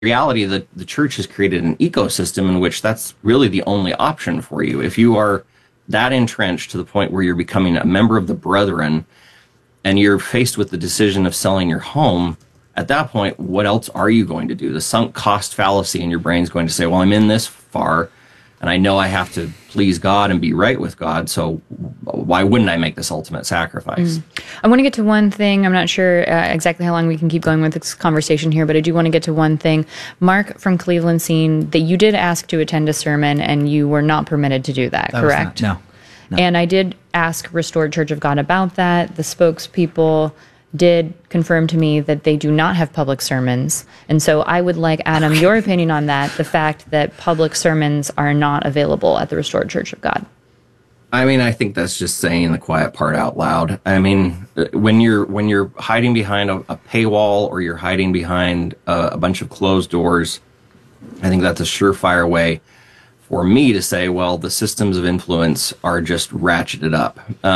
reality, the church has created an ecosystem in which that's really the only option for you. If you are that entrenched to the point where you're becoming a member of the brethren and you're faced with the decision of selling your home, at that point, what else are you going to do? The sunk cost fallacy in your brain is going to say, well, I'm in this far, and I know I have to please God and be right with God, so why wouldn't I make this ultimate sacrifice? I want to get to one thing. I'm not sure exactly how long we can keep going with this conversation here, but I do want to get to one thing. Mark from Cleveland seen that you did ask to attend a sermon, and you were not permitted to do that, correct? No. And I did ask Restored Church of God about that. The spokespeople did confirm to me that they do not have public sermons. And so I would like, Adam, your opinion on that, the fact that public sermons are not available at the Restored Church of God. I mean, I think that's just saying the quiet part out loud. I mean, when you're hiding behind a paywall or you're hiding behind a bunch of closed doors, I think that's a surefire way for me to say, well, the systems of influence are just ratcheted up.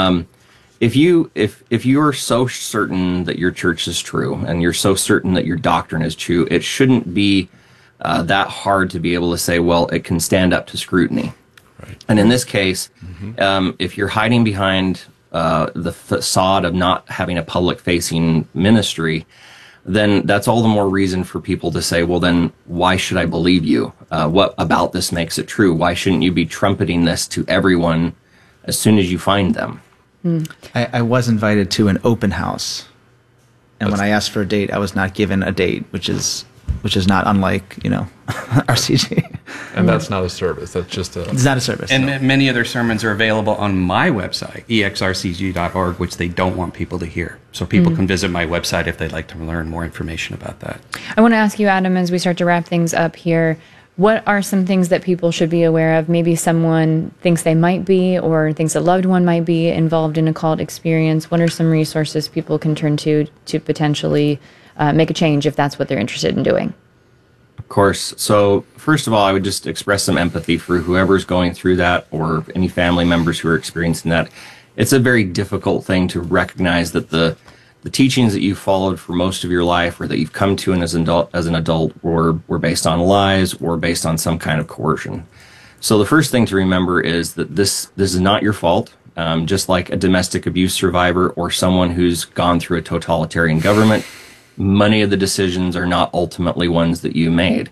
If you're so certain that your church is true and you're so certain that your doctrine is true, it shouldn't be that hard to be able to say, well, it can stand up to scrutiny. Right. And in this case, if you're hiding behind the facade of not having a public-facing ministry, then that's all the more reason for people to say, well, then why should I believe you? What about this makes it true? Why shouldn't you be trumpeting this to everyone as soon as you find them? I was invited to an open house, and when I asked for a date, I was not given a date, which is not unlike, RCG. And that's not a service. That's just a... It's not a service. And no. many other sermons are available on my website, exrcg.org, which they don't want people to hear. So people can visit my website if they'd like to learn more information about that. I want to ask you, Adam, as we start to wrap things up here, what are some things that people should be aware of? Maybe someone thinks they might be, or thinks a loved one might be involved in a cult experience. What are some resources people can turn to potentially make a change if that's what they're interested in doing? Of course. So first of all, I would just express some empathy for whoever's going through that or any family members who are experiencing that. It's a very difficult thing to recognize that the teachings that you followed for most of your life or that you've come to as an adult were based on lies or based on some kind of coercion. So the first thing to remember is that this is not your fault. Just like a domestic abuse survivor or someone who's gone through a totalitarian government, many of the decisions are not ultimately ones that you made.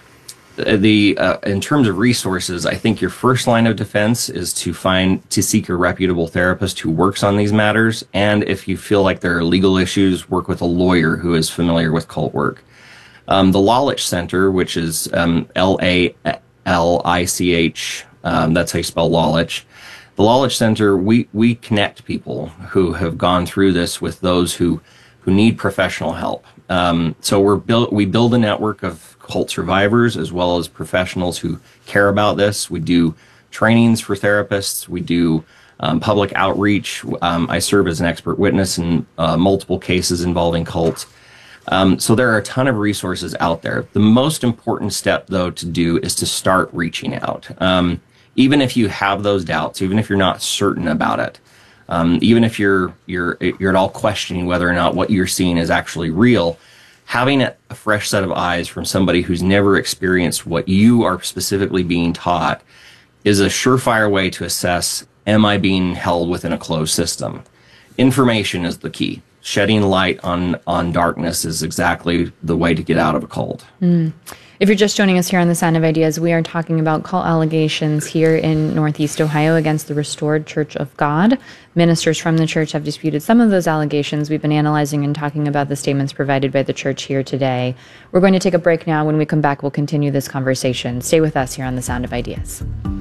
In terms of resources, I think your first line of defense is to seek a reputable therapist who works on these matters. And if you feel like there are legal issues, work with a lawyer who is familiar with cult work. The Lalich Center, which is Lalich, that's how you spell Lalich. The Lalich Center, we connect people who have gone through this with those who need professional help. So we build a network of cult survivors as well as professionals who care about this. We do trainings for therapists. We do public outreach. I serve as an expert witness in multiple cases involving cults. So there are a ton of resources out there. The most important step, though, to do is to start reaching out. Even if you have those doubts, even if you're not certain about it, even if you're at all questioning whether or not what you're seeing is actually real, having a fresh set of eyes from somebody who's never experienced what you are specifically being taught is a surefire way to assess, am I being held within a closed system? Information is the key. Shedding light on darkness is exactly the way to get out of a cult. If you're just joining us here on The Sound of Ideas, we are talking about cult allegations here in Northeast Ohio against the Restored Church of God. Ministers from the church have disputed some of those allegations. We've been analyzing and talking about the statements provided by the church here today. We're going to take a break now. When we come back, we'll continue this conversation. Stay with us here on The Sound of Ideas.